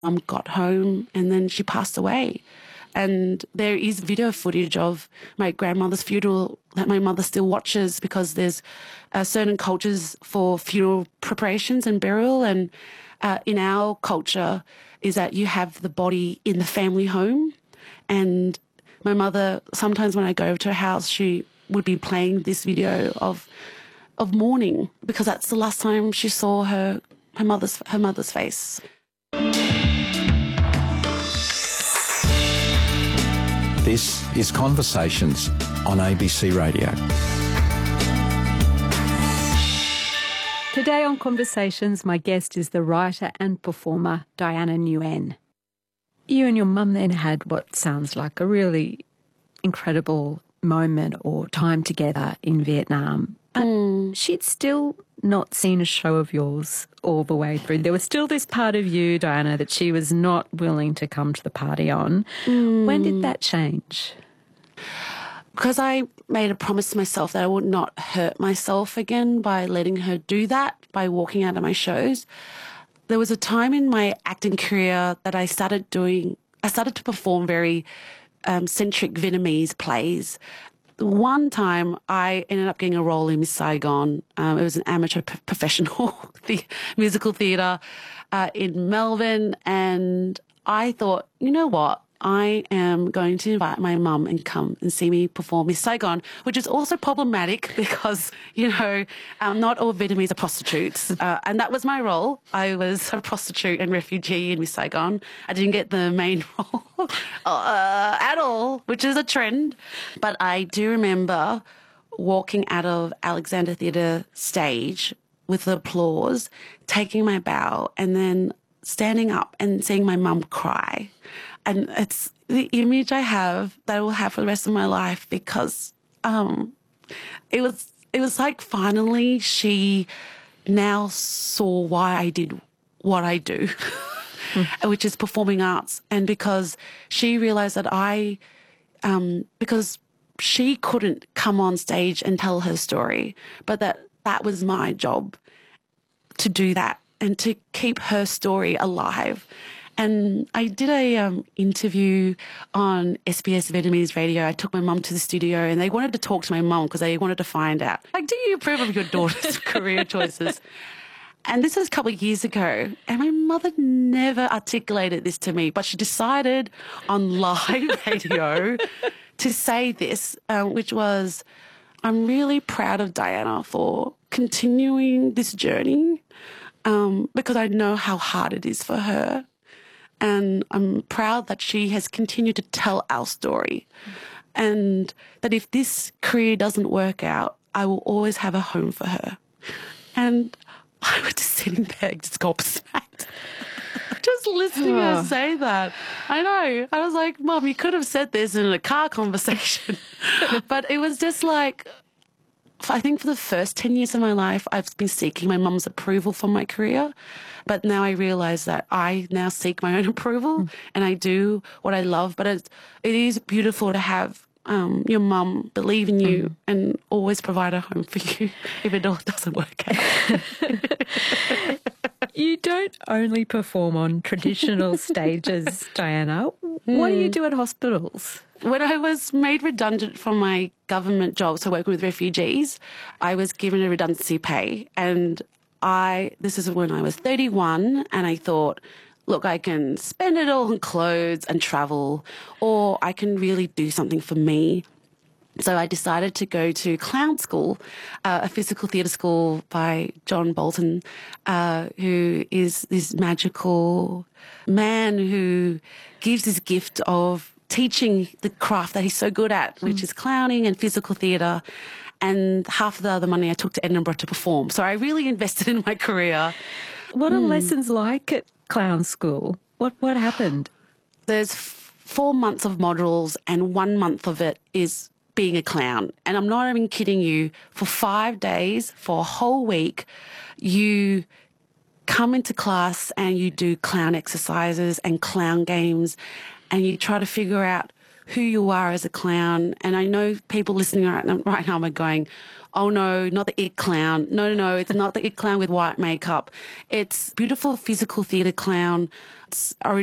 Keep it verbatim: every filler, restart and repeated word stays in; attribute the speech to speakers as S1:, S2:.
S1: mum got home and then she passed away. And there is video footage of my grandmother's funeral that my mother still watches, because there's uh, certain cultures for funeral preparations and burial. And uh, in our culture is that you have the body in the family home. And my mother, sometimes when I go to her house, she would be playing this video of of mourning, because that's the last time she saw her her mother's her mother's face.
S2: This is Conversations on A B C Radio.
S3: Today on Conversations, my guest is the writer and performer Diana Nguyen. You and your mum then had what sounds like a really incredible moment or time together in Vietnam. But mm. she'd still not seen a show of yours all the way through. There was still this part of you, Diana, that she was not willing to come to the party on. Mm. When did that change?
S1: Because I made a promise to myself that I would not hurt myself again by letting her do that, by walking out of my shows. There was a time in my acting career that I started doing, I started to perform very um, centric Vietnamese plays. One time I ended up getting a role in Miss Saigon. Um, it was an amateur p- professional the musical theatre uh, in Melbourne. And I thought, you know what? I am going to invite my mum and come and see me perform Miss Saigon, which is also problematic because, you know, um, not all Vietnamese are prostitutes. Uh, and that was my role. I was a prostitute and refugee in Miss Saigon. I didn't get the main role uh, at all, which is a trend. But I do remember walking out of Alexander Theatre stage with the applause, taking my bow, and then standing up and seeing my mum cry. And it's the image I have that I will have for the rest of my life, because um, it was it was like finally she now saw why I did what I do, mm. which is performing arts. And because she realised that I, um, because she couldn't come on stage and tell her story, but that that was my job to do that and to keep her story alive. And I did a um, interview on S B S Vietnamese radio. I took my mum to the studio and they wanted to talk to my mum because they wanted to find out, like, do you approve of your daughter's career choices? And this was a couple of years ago. And my mother never articulated this to me, but she decided on live radio to say this, uh, which was, I'm really proud of Diana for continuing this journey um, because I know how hard it is for her. And I'm proud that she has continued to tell our story, and that if this career doesn't work out, I will always have a home for her. And I was just sitting there just gobsmacked, just listening to her say that. I know. I was like, Mum, you could have said this in a car conversation. But it was just like, I think for the first ten years of my life, I've been seeking my mum's approval for my career. But now I realise that I now seek my own approval mm. and I do what I love. But it, it is beautiful to have um, your mum believe in you mm. and always provide a home for you if it all doesn't work out.
S3: You don't only perform on traditional stages, Diana. Mm. What do you do at hospitals?
S1: When I was made redundant from my government job, so working with refugees, I was given a redundancy pay. And I, this is when I was thirty-one, and I thought, look, I can spend it all on clothes and travel, or I can really do something for me. So I decided to go to clown school, uh, a physical theatre school by John Bolton, uh, who is this magical man who gives this gift of teaching the craft that he's so good at, which mm. is clowning and physical theatre. And half of the other money I took to Edinburgh to perform. So I really invested in my career.
S3: What are mm. lessons like at clown school? What what happened?
S1: There's f- four months of modules and one month of it is being a clown. And I'm not even kidding you. For five days, for a whole week, you come into class and you do clown exercises and clown games and you try to figure out who you are as a clown. And I know people listening right now, right now are going, oh no, not the it clown. No, no, no, it's not the it clown with white makeup. It's beautiful physical theatre clown that's